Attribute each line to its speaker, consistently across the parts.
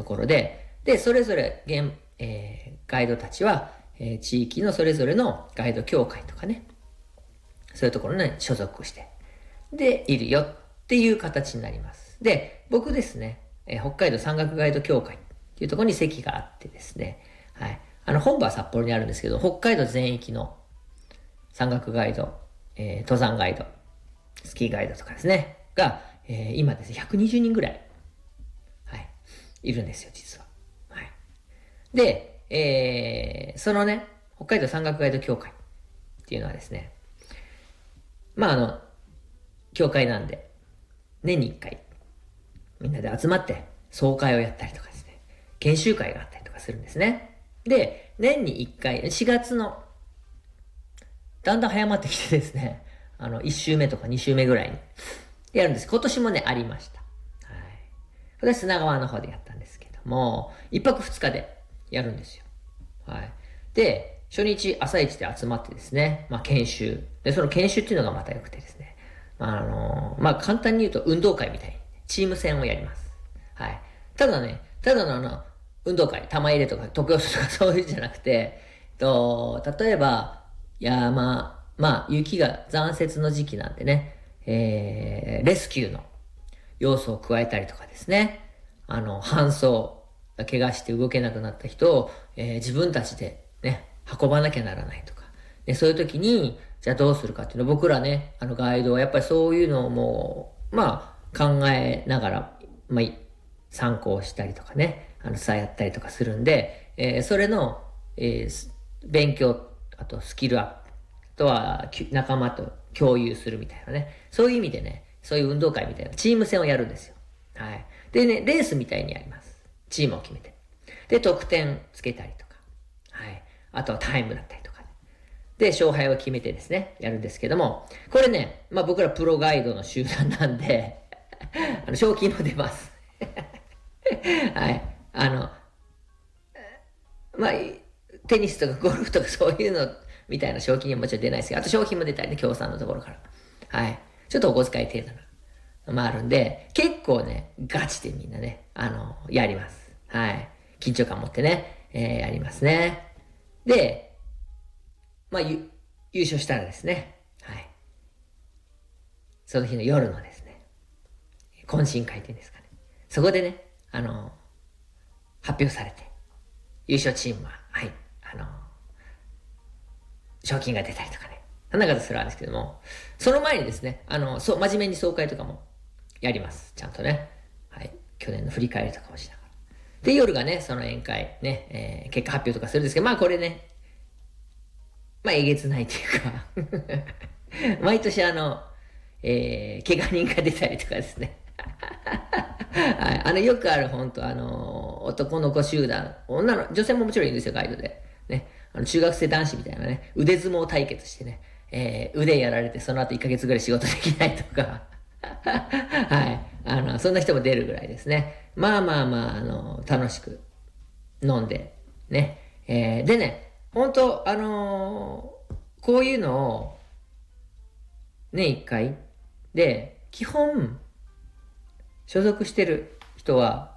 Speaker 1: ところで、それぞれガイドたちは、地域のそれぞれのガイド協会とかね、そういうところに所属して、で、いるよっていう形になります。で、僕ですね、北海道山岳ガイド協会っていうところに席があってですね、はい。本部は札幌にあるんですけど、北海道全域の山岳ガイド、登山ガイド、スキーガイドとかですね、が、今ですね、120人ぐらい、はい、いるんですよ、実は。はい。で、そのね、北海道山岳ガイド協会っていうのはですね、協会なんで、年に1回、みんなで集まって、総会をやったりとかですね、研修会があったりとかするんですね。で、年に1回、4月の、だんだん早まってきてですね、1週目とか2週目ぐらいにやるんです。今年もね、ありました。はい。これは砂川の方でやったんですけども、1泊2日でやるんですよ。はい。で、初日朝一で集まってですね、研修。で、その研修っていうのがまた良くてですね、簡単に言うと運動会みたいにチーム戦をやります。はい。ただの運動会、玉入れとか得意とかそういうんじゃなくて、例えば、雪が残雪の時期なんでね、レスキューの要素を加えたりとかですね、搬送、怪我して動けなくなった人を、自分たちでね、運ばなきゃならないとか。で、そういう時に、じゃあどうするかっていうのを僕らね、ガイドはやっぱりそういうのをもう、考えながら、参考したりとかね、やったりとかするんで、それの、勉強、あとスキルアップ、あとは仲間と共有するみたいなね、そういう意味でね、そういう運動会みたいなチーム戦をやるんですよ。はい。でね、レースみたいにやります。チームを決めて。で、得点つけたりとか、はい。あとはタイムだったりとか、ね。で、勝敗を決めてですね、やるんですけども、これね、僕らプロガイドの集団なんで、賞金も出ます。はい。テニスとかゴルフとかそういうのみたいな賞金はもちろん出ないですけど、あと賞品も出たりね、協賛のところから。はい。ちょっとお小遣い程度な。あるんで、結構ね、ガチでみんなね、やります。はい。緊張感持ってね、やりますね。で、優勝したらですね、はい。その日の夜のですね、懇親会っていうんですかね。そこでね、発表されて、優勝チームは、はい、賞金が出たりとかね。そんなことするんですけども、その前にですね、真面目に総会とかもやります。ちゃんとね。はい。去年の振り返りとかもしながら。で、夜がね、その宴会、ね、結果発表とかするんですけど、これね、えげつないというか毎年怪我人が出たりとかですねはい、よくある本当男の子集団、女性ももちろんいるんですよ、ガイドで。ね。中学生男子みたいなね、腕相撲対決してね、腕やられてその後1ヶ月ぐらい仕事できないとかはい。そんな人も出るぐらいですね。楽しく飲んで、ね。でね、本当こういうのを、年1回で、基本、所属してる人は、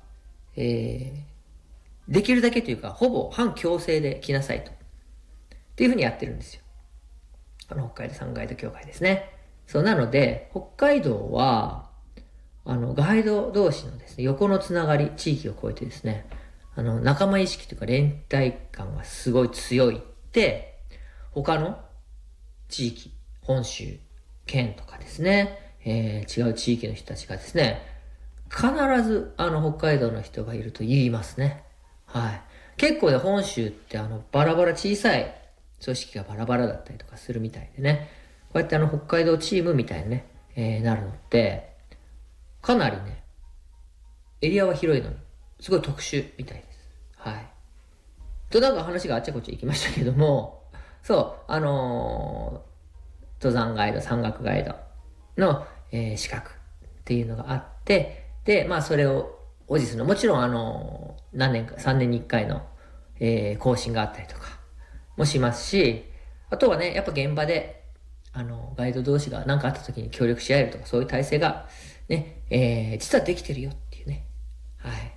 Speaker 1: できるだけというか、ほぼ半強制で来なさいと。っていうふうにやってるんですよ。北海道山ガイド協会ですね。そうなので、北海道は、ガイド同士のですね、横のつながり、地域を超えてですね、仲間意識というか連帯感がすごい強いって、他の地域、本州、県とかですね、違う地域の人たちがですね、必ず北海道の人がいると言いますね。はい。結構ね、本州ってバラバラ小さい組織がバラバラだったりとかするみたいでね、こうやって北海道チームみたいにね、なるのって、かなりね、エリアは広いのに、すごい特殊みたいです。はい。と、なんか話があっちゃこっちゃ行きましたけども、そう、登山ガイド、山岳ガイドの、資格っていうのがあって、で、それを保持するの。もちろん何年か、3年に1回の、更新があったりとかもしますし、あとはね、やっぱ現場で、ガイド同士が何かあった時に協力し合えるとか、そういう体制が、ね、実はできてるよっていうね。はい。